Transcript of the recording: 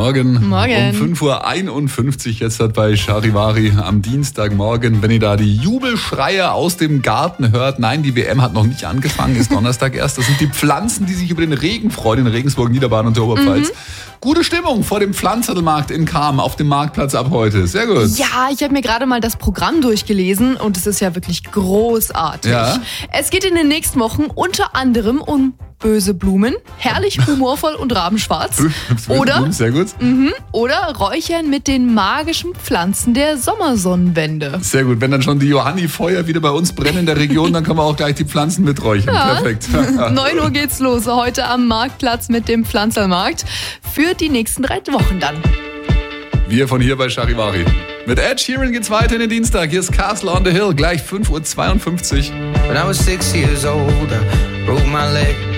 Morgen. Morgen. Um 5.51 Uhr jetzt bei Charivari am Dienstagmorgen. Wenn ihr da die Jubelschreie aus dem Garten hört, nein, die WM hat noch nicht angefangen, ist Donnerstag erst. Das sind die Pflanzen, die sich über den Regen freuen in Regensburg, Niederbayern und der Oberpfalz. Gute Stimmung vor dem Pflanzerlmarkt in Cham auf dem Marktplatz ab heute. Sehr gut. Ja, ich habe mir gerade mal das Programm durchgelesen und es ist ja wirklich großartig. Ja. Es geht in den nächsten Wochen unter anderem um böse Blumen, herrlich humorvoll und rabenschwarz. Oder, Sehr gut. oder Räuchern mit den magischen Pflanzen der Sommersonnenwende. Sehr gut. Wenn dann schon die Johanni-Feuer wieder bei uns brennen in der Region, dann können wir auch gleich die Pflanzen miträuchern. Ja. Perfekt. 9 Uhr geht's los, heute am Marktplatz mit dem Pflanzerlmarkt. Für die nächsten 3 Wochen dann. Wir von hier bei Charivari. Mit Ed Sheeran geht's weiter in den Dienstag. Hier ist Castle on the Hill, gleich 5.52 Uhr. When I was 6 years old, I broke my leg.